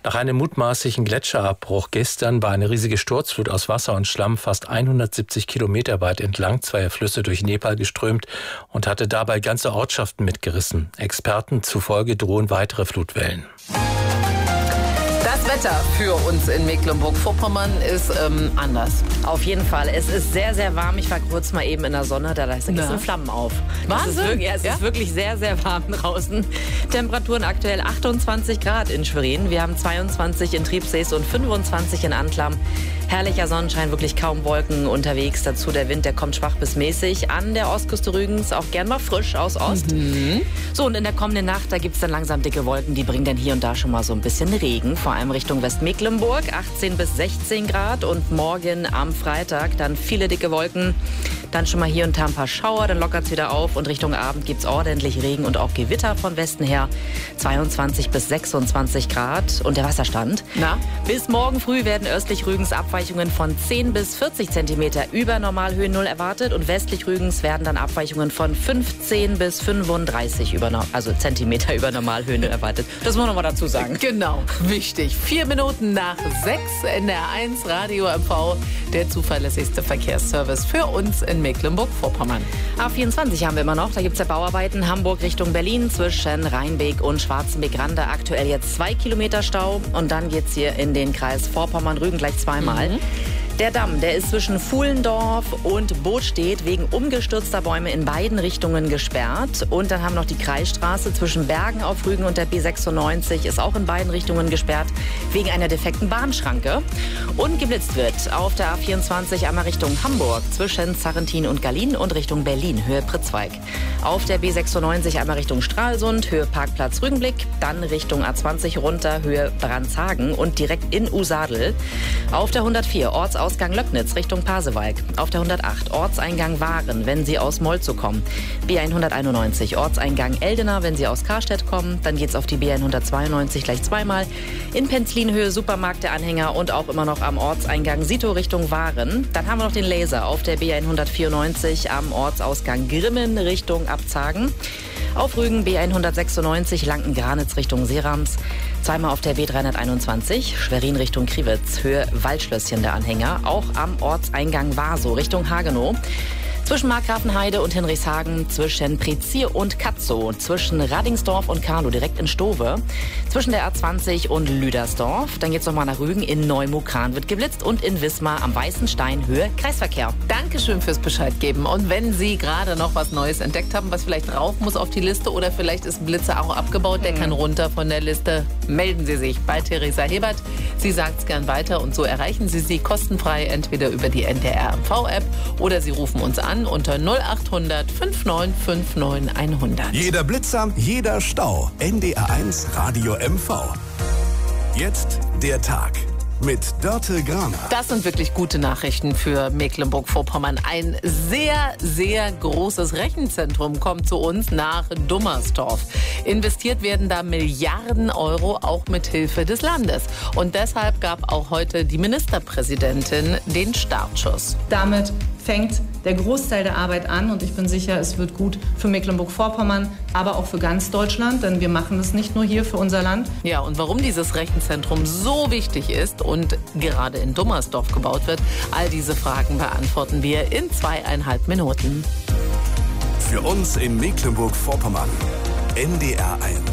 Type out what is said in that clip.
Nach einem mutmaßlichen Gletscherabbruch gestern war eine riesige Sturzflut aus Wasser und Schlamm fast 170 Kilometer weit entlang zweier Flüsse durch Nepal geströmt und hatte dabei ganze Ortschaften mitgerissen. Experten zufolge drohen weitere Flutwellen. Das Wetter für uns in Mecklenburg-Vorpommern ist anders. Auf jeden Fall. Es ist sehr, sehr warm. Ich war kurz mal eben in der Sonne, da gießen Flammen auf. Wahnsinn. Es ist wirklich sehr, sehr warm draußen. Temperaturen aktuell 28 Grad in Schwerin. Wir haben 22 in Triebsees und 25 in Antlam. Herrlicher Sonnenschein, wirklich kaum Wolken unterwegs. Dazu der Wind, der kommt schwach bis mäßig. An der Ostküste Rügens auch gern mal frisch aus Ost. So, und in der kommenden Nacht, da gibt es dann langsam dicke Wolken. Die bringen dann hier und da schon mal so ein bisschen Regen. Vor allem Richtung Westmecklenburg, 18 bis 16 Grad. Und morgen am Freitag dann viele dicke Wolken. Dann schon mal hier und da ein paar Schauer, dann lockert es wieder auf. Und Richtung Abend gibt es ordentlich Regen und auch Gewitter von Westen her. 22 bis 26 Grad. Und der Wasserstand? Bis morgen früh werden östlich Rügens Abweichungen von 10 bis 40 Zentimeter über Normalhöhen 0 erwartet. Und westlich Rügens werden dann Abweichungen von 15 bis 35 Zentimeter über Normalhöhen erwartet. Das muss man nochmal dazu sagen. Genau, wichtig. 4 Minuten nach 6 NDR1 Radio MV, der zuverlässigste Verkehrsservice für uns in Mecklenburg-Vorpommern. A24 haben wir immer noch. Da gibt es ja Bauarbeiten. Hamburg Richtung Berlin zwischen Rheinbeek und Schwarzenbeek-Rande. Aktuell jetzt 2 Kilometer Stau. Und dann geht es hier in den Kreis Vorpommern-Rügen gleich zweimal. Der Damm, der ist zwischen Fuhlendorf und Bootstedt wegen umgestürzter Bäume in beiden Richtungen gesperrt. Und dann haben wir noch die Kreisstraße zwischen Bergen auf Rügen und der B96 ist auch in beiden Richtungen gesperrt wegen einer defekten Bahnschranke. Und geblitzt wird auf der A24 einmal Richtung Hamburg zwischen Zarrentin und Gallien und Richtung Berlin, Höhe Pritzwalk. Auf der B96 einmal Richtung Stralsund, Höhe Parkplatz Rügenblick, dann Richtung A20 runter, Höhe Brandshagen und direkt in Usadel. Auf der 104 Ortsausgang Löcknitz Richtung Pasewalk. Auf der 108 Ortseingang Waren, wenn Sie aus Molzow kommen. B191 Ortseingang Eldena, wenn Sie aus Karstedt kommen. Dann geht's auf die B192 gleich zweimal. In Penzlin Höhe Supermarkt der Anhänger und auch immer noch am Ortseingang Sito Richtung Waren. Dann haben wir noch den Laser auf der B194 am Ortsausgang Grimmen Richtung Abzagen. Auf Rügen B196 Lanken-Granitz Richtung Serams. Zweimal auf der B321 Schwerin Richtung Kriwitz, Höhe Waldschlösschen der Anhänger. Auch am Ortseingang Warsow Richtung Hagenow. Zwischen Markgrafenheide und Hinrichshagen, zwischen Prezier und Katzow, zwischen Radingsdorf und Karlow direkt in Stowe, zwischen der A20 und Lüdersdorf. Dann geht's nochmal nach Rügen, in Neumukran wird geblitzt und in Wismar am Weißen Stein Höhe Kreisverkehr. Dankeschön fürs Bescheid geben. Und wenn Sie gerade noch was Neues entdeckt haben, was vielleicht drauf muss auf die Liste oder vielleicht ist ein Blitzer auch abgebaut, der kann runter von der Liste, melden Sie sich bei Theresa Hebert. Sie sagt's gern weiter und so erreichen Sie sie kostenfrei entweder über die NDR MV-App oder Sie rufen uns an unter 0800 5959 100. Jeder Blitzer, jeder Stau. NDR1 Radio MV. Jetzt der Tag mit Dörte Graner. Das sind wirklich gute Nachrichten für Mecklenburg-Vorpommern. Ein sehr, sehr großes Rechenzentrum kommt zu uns nach Dummersdorf. Investiert werden da Milliarden Euro, auch mit Hilfe des Landes. Und deshalb gab auch heute die Ministerpräsidentin den Startschuss. Damit fängt der Großteil der Arbeit an und ich bin sicher, es wird gut für Mecklenburg-Vorpommern, aber auch für ganz Deutschland, denn wir machen es nicht nur hier für unser Land. Ja, und warum dieses Rechenzentrum so wichtig ist und gerade in Dummersdorf gebaut wird, all diese Fragen beantworten wir in 2,5 Minuten. Für uns in Mecklenburg-Vorpommern. NDR1.